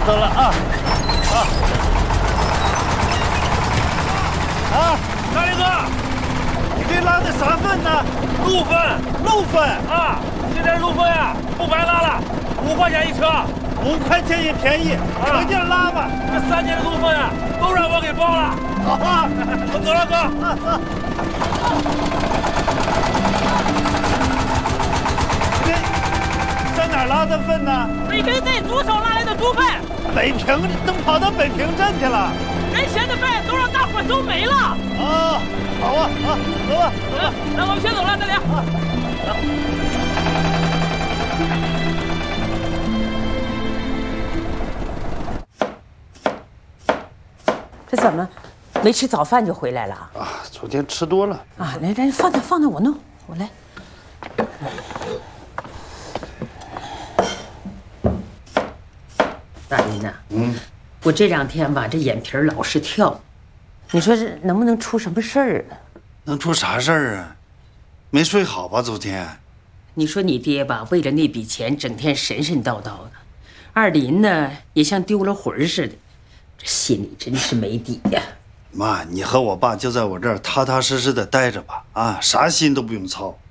走了啊啊！ 大力哥， 你给拉的啥粪呢？ 路粪， 路粪啊！这点路粪呀，不白拉了，5块钱一车 ，5块钱也便宜，使劲拉吧。 这3年的路粪啊，都让我给包了。 好啊， 我走了，哥。 你在哪儿拉的粪呢？ 北平镇猪手拉来的猪粪。 北平都跑到北平镇去了。 人前的粪都让大伙收没了。 啊，好啊，啊，走吧，走吧。 那我们先走了，大梁。 这怎么没吃早饭就回来了？ 啊，昨天吃多了。 啊，来，放那，我弄，我来。大林呐，我这2天吧，这眼皮老是跳，你说这能不能出什么事儿啊？ 能出啥事儿啊？没睡好吧？昨天？ 你说你爹吧，为了那笔钱，整天神神叨叨的；二林呢，也像丢了魂似的，这心里真是没底呀。 妈，你和我爸就在我这儿踏踏实实的待着吧，啊，啥心都不用操。